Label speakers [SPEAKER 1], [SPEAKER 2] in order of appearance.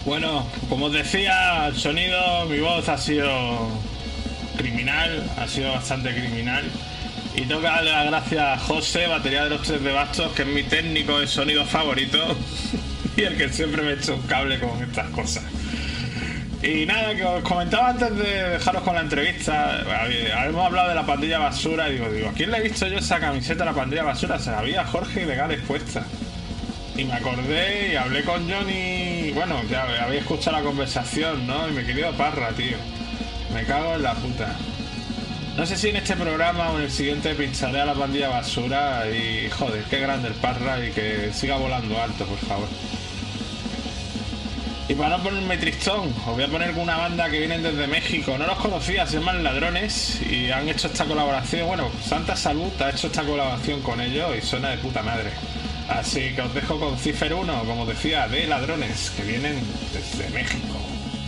[SPEAKER 1] Bueno, como os decía, el sonido, mi voz ha sido criminal, ha sido bastante criminal. Y tengo que darle las gracias a José, batería de los Tres de Bastos, que es mi técnico de sonido favorito y el que siempre me echa un cable con estas cosas. Y nada, que os comentaba antes de dejaros con la entrevista. Hemos hablado de la pandilla basura y digo, ¿a quién le he visto yo esa camiseta de la pandilla basura? Se la había Jorge Legales puesta. Y me acordé y hablé con Johnny. Bueno, ya había escuchado la conversación, ¿no? Y mi querido Parra, tío. Me cago en la puta. No sé si en este programa o en el siguiente pincharé a la pandilla basura. Y joder, qué grande el Parra y que siga volando alto, por favor. Y para no ponerme tristón, os voy a poner con una banda que vienen desde México. No los conocía, se llaman Ladrones y han hecho esta colaboración. Bueno, Santa Salud ha hecho esta colaboración con ellos y suena de puta madre. Así que os dejo con Cipher 1, como decía, de Ladrones, que vienen desde México.